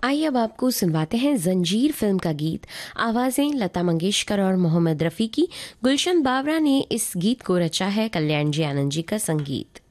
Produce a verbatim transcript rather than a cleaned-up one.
आइए अब आपको सुनवाते हैं जंजीर फिल्म का गीत। आवाजें लता मंगेशकर और मोहम्मद रफ़ी की। गुलशन बावरा ने इस गीत को रचा है, कल्याण जी आनंद जी का संगीत।